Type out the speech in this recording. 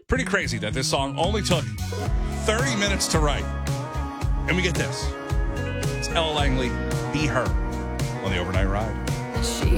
Pretty crazy that this song only took 30 minutes to write. And we get this. It's Ella Langley, Be Her, on the Overnight Ride. She